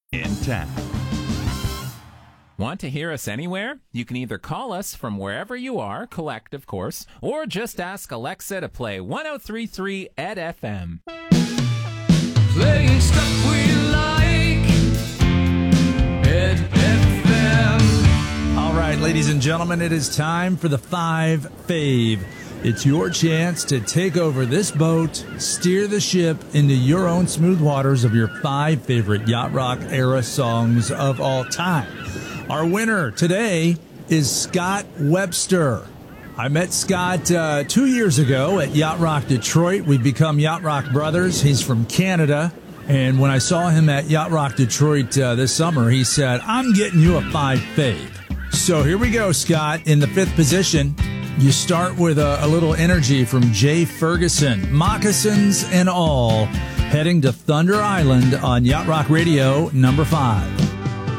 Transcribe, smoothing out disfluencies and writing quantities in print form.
in town. Want to hear us anywhere? You can either call us from wherever you are, collect, of course, or just ask Alexa to play 103.3 Ed FM. Playing stuff we like, Ed FM. All right, ladies and gentlemen, it is time for the 5 Fave. It's your chance to take over this boat, steer the ship into your own smooth waters of your 5 favorite Yacht Rock era songs of all time. Our winner today is Scott Webster. I met Scott 2 years ago at Yacht Rock Detroit. We've become Yacht Rock brothers. He's from Canada. And when I saw him at Yacht Rock Detroit this summer, he said, I'm getting you a 5 Fave. So here we go, Scott, in the 5th position. You start with a little energy from Jay Ferguson, Moccasins and all, heading to Thunder Island on Yacht Rock Radio, number 5.